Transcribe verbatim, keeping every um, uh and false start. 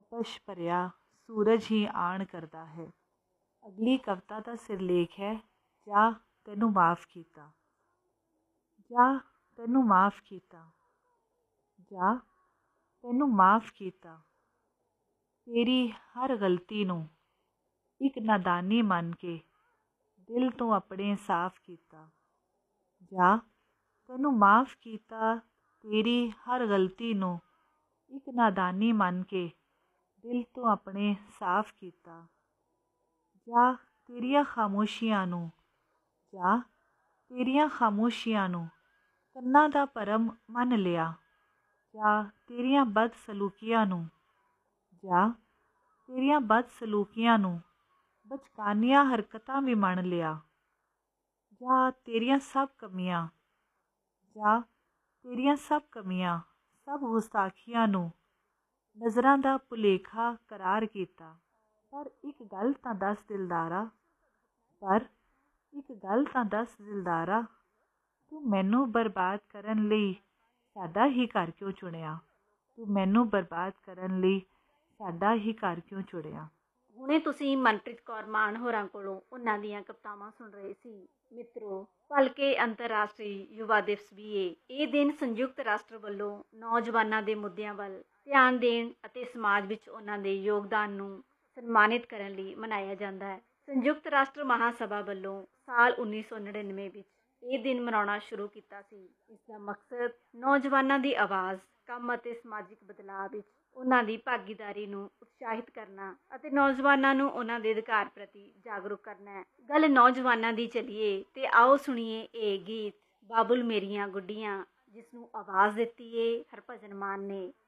ਤਪਸ਼ ਭਰਿਆ ਸੂਰਜ ਹੀ ਆਣ ਕਰਦਾ ਹੈ। ਅਗਲੀ ਕਵਿਤਾ ਦਾ ਸਿਰਲੇਖ ਹੈ ਜਾ ਤੈਨੂੰ ਮਾਫ਼ ਕੀਤਾ। ਜਾ ਤੈਨੂੰ ਮਾਫ਼ ਕੀਤਾ, ਜਾ ਤੈਨੂੰ ਮਾਫ਼ ਕੀਤਾ, ਤੇਰੀ ਹਰ ਗਲਤੀ ਨੂੰ ਇੱਕ ਨਾਦਾਨੀ ਮੰਨ ਕੇ ਦਿਲ ਤੋਂ ਆਪਣੇ ਸਾਫ਼ ਕੀਤਾ। ਜਾ ਤੈਨੂੰ ਮਾਫ਼ ਕੀਤਾ, ਤੇਰੀ ਹਰ ਗਲਤੀ ਨੂੰ ਇੱਕ ਨਾਦਾਨੀ ਮੰਨ ਕੇ ਦਿਲ ਤੋਂ ਆਪਣੇ ਸਾਫ਼ ਕੀਤਾ। ਜਾ ਤੇਰੀਆਂ ਖਾਮੋਸ਼ੀਆਂ ਨੂੰ, ਜਾ ਤੇਰੀਆਂ ਖਾਮੋਸ਼ੀਆਂ ਨੂੰ ਕੰਨਾਂ ਦਾ ਭਰਮ ਮੰਨ ਲਿਆ। ਜਾ ਤੇਰੀਆਂ ਬਦਸਲੂਕੀਆਂ ਨੂੰ, ਜਾ ਤੇਰੀਆਂ ਬਦਸਲੂਕੀਆਂ ਨੂੰ ਬਚਕਾਨੀਆਂ ਹਰਕਤਾਂ ਵੀ ਮੰਨ ਲਿਆ। ਜਾ ਤੇਰੀਆਂ ਸਭ ਕਮੀਆਂ, ਜਾ ਤੇਰੀਆਂ ਸਭ ਕਮੀਆਂ, ਸਭ ਗੁਸਤਾਖੀਆਂ ਨੂੰ ਨਜ਼ਰਾਂ ਦਾ ਭੁਲੇਖਾ ਕਰਾਰ ਕੀਤਾ। ਪਰ ਇੱਕ ਗੱਲ ਤਾਂ ਦੱਸ ਦਿਲਦਾਰਾ, ਪਰ ਇੱਕ ਗੱਲ ਤਾਂ ਦੱਸ ਦਿਲਦਾਰਾ, ਤੂੰ ਮੈਨੂੰ ਬਰਬਾਦ ਕਰਨ ਲਈ ਸਾਡਾ ਹੀ ਘਰ ਕਿਉਂ ਚੁਣਿਆ? ਤੂੰ ਮੈਨੂੰ ਬਰਬਾਦ ਕਰਨ ਲਈ ਸਾਡਾ ਹੀ ਘਰ ਕਿਉਂ ਚੁਣਿਆ? ਹੁਣੇ ਤੁਸੀਂ ਮਨਪ੍ਰੀਤ ਕੌਰ ਮਾਨ ਹੋਰਾਂ ਕੋਲੋਂ ਉਹਨਾਂ ਦੀਆਂ ਕਵਿਤਾਵਾਂ ਸੁਣ ਰਹੇ ਸੀ। ਮਿੱਤਰੋ, ਭਲਕੇ ਅੰਤਰਰਾਸ਼ਟਰੀ ਯੁਵਾ ਦਿਵਸ ਵੀ ਏ। ਇਹ ਦਿਨ ਸੰਯੁਕਤ ਰਾਸ਼ਟਰ ਵੱਲੋਂ ਨੌਜਵਾਨਾਂ ਦੇ ਮੁੱਦਿਆਂ ਵੱਲ ਧਿਆਨ ਦੇਣ ਅਤੇ ਸਮਾਜ ਵਿੱਚ ਉਹਨਾਂ ਦੇ ਯੋਗਦਾਨ ਨੂੰ ਸਨਮਾਨਿਤ ਕਰਨ ਲਈ ਮਨਾਇਆ ਜਾਂਦਾ ਹੈ। ਸੰਯੁਕਤ ਰਾਸ਼ਟਰ ਮਹਾਸਭਾ ਵੱਲੋਂ ਸਾਲ ਉੱਨੀ ਸੌ ਨੜਿਨਵੇਂ ਵਿੱਚ ਇਹ ਦਿਨ ਮਨਾਉਣਾ ਸ਼ੁਰੂ ਕੀਤਾ ਸੀ। ਇਸ ਦਾ ਮਕਸਦ ਨੌਜਵਾਨਾਂ ਦੀ ਆਵਾਜ਼, ਕੰਮ ਅਤੇ ਸਮਾਜਿਕ ਬਦਲਾਅ ਵਿੱਚ ਉਹਨਾਂ ਦੀ ਭਾਗੀਦਾਰੀ ਨੂੰ ਉਤਸ਼ਾਹਿਤ ਕਰਨਾ ਅਤੇ ਨੌਜਵਾਨਾਂ ਨੂੰ ਉਹਨਾਂ ਦੇ ਅਧਿਕਾਰ ਪ੍ਰਤੀ ਜਾਗਰੂਕ ਕਰਨਾ ਹੈ। ਗੱਲ ਨੌਜਵਾਨਾਂ ਦੀ ਚੱਲੀਏ ਤੇ ਆਓ ਸੁਣੀਏ ਇਹ ਗੀਤ ਬਾਬੁਲ ਮੇਰੀਆਂ ਗੁੱਡੀਆਂ, ਜਿਸ ਨੂੰ ਆਵਾਜ਼ ਦਿੱਤੀ ਏ ਹਰਭਜਨ ਮਾਨ ਨੇ।